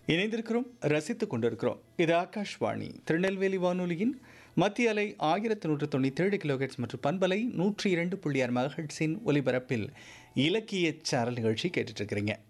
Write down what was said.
இணைந்திருக்கிறோம், ரசித்துக் கொண்டிருக்கிறோம். இது ஆகாஷ்வாணி திருநெல்வேலி வானொலியின் மத்திய அலை 1197 கிலோஹெர்ட்ஸ் மற்றும் பண்பலை 102.6 மெகாஹெர்ட்ஸின் ஒலிபரப்பில் இலக்கிய சாரல் நிகழ்ச்சி கேட்டுட்டு இருக்கிறீங்க.